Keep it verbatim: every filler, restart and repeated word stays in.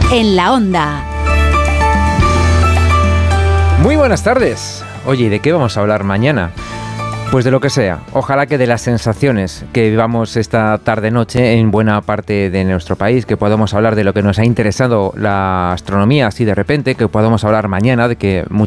en la Onda. Muy buenas tardes. Oye, ¿y de qué vamos a hablar mañana? Pues de lo que sea. Ojalá que de las sensaciones que vivamos esta tarde-noche en buena parte de nuestro país, que podamos hablar de lo que nos ha interesado la astronomía así de repente, que podamos hablar mañana de que muchas